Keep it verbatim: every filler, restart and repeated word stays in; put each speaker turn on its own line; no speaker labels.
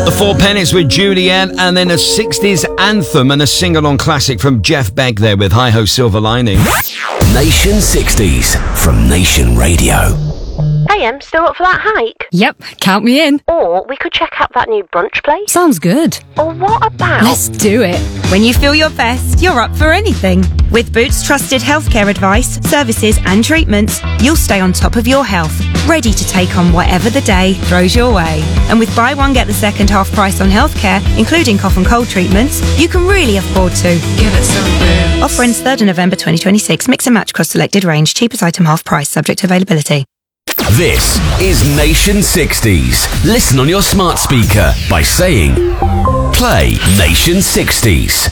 The Four Pennies with Juliet, and then a sixties anthem and a sing-along classic from Jeff Beck there with Hi-Ho Silver Lining.
Nation sixties from Nation Radio.
Hey, Em, still up for that hike?
Yep, count me in.
Or we could check out that new brunch place.
Sounds good.
Or what about...
Let's do it.
When you feel your best, you're up for anything. With Boots trusted healthcare advice, services and treatments, you'll stay on top of your health, ready to take on whatever the day throws your way. And with buy one, get the second half price on healthcare, including cough and cold treatments, you can really afford to.
Give it some Boots.
Offer ends third of November twenty twenty-six. Mix and match across selected range. Cheapest item half price, subject to availability.
This is Nation sixties. Listen on your smart speaker by saying, play Nation sixties.